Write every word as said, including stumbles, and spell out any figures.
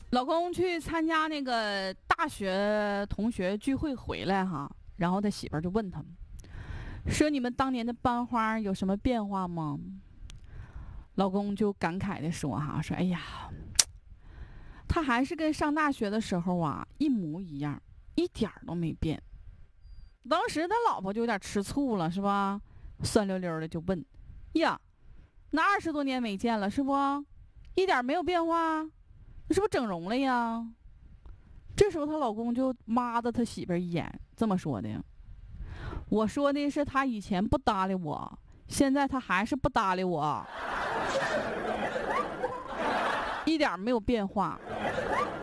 老公去参加那个大学同学聚会回来哈，然后他媳妇儿就问他说：“你们当年的班花有什么变化吗？”老公就感慨的说：“哈，说哎呀，他还是跟上大学的时候啊一模一样，一点儿都没变。”当时他老婆就有点吃醋了，是吧？酸溜溜的就问：“呀，那二十多年没见了，是不？一点没有变化，你是不是整容了呀？”这时候她老公就抹的他媳妇儿一眼，这么说的：“我说的是他以前不搭理我，现在他还是不搭理我，一点没有变化。”